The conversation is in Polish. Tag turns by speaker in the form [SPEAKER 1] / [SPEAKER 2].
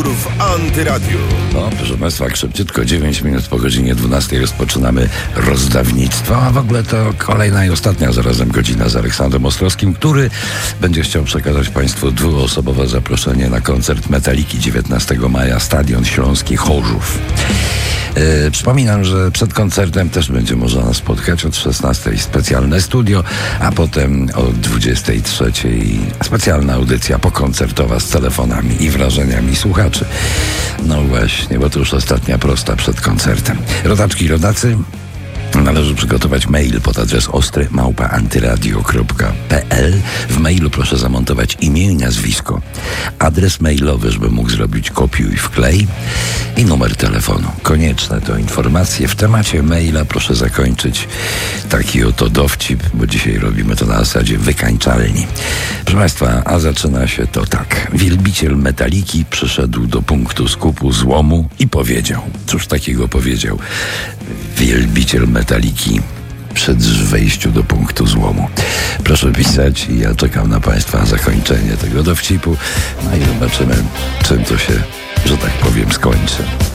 [SPEAKER 1] w Antyradiu.
[SPEAKER 2] No, proszę Państwa, szybciutko, 9 minut po godzinie 12 rozpoczynamy rozdawnictwo, a w ogóle to kolejna i ostatnia zarazem godzina z Aleksandrem Ostrowskim, który będzie chciał przekazać Państwu dwuosobowe zaproszenie na koncert Metaliki 19 maja, Stadion Śląski Chorzów. Przypominam, że przed koncertem też będzie można nas spotkać od 16 specjalne studio, a potem o 23 specjalna audycja pokoncertowa z telefonami i wrażeniami słuchaczy. No właśnie, bo to już ostatnia prosta przed koncertem. Rodaczki i rodacy, należy przygotować mail pod adres ostry@antyradio.pl. W mailu proszę zamontować imię i nazwisko, adres mailowy, żeby mógł zrobić kopiuj wklej i numer telefonu. Konieczne to informacje. W temacie maila proszę zakończyć taki oto dowcip, bo dzisiaj robimy to na zasadzie wykańczalni. Proszę Państwa, a zaczyna się to tak. Wielbiciel Metaliki przyszedł do punktu skupu złomu i powiedział. Cóż takiego powiedział wielbiciel Metaliki przy wejściu do punktu złomu? Proszę pisać i ja czekam na Państwa zakończenie tego dowcipu. No i zobaczymy, czym to się, że tak powiem, skończy.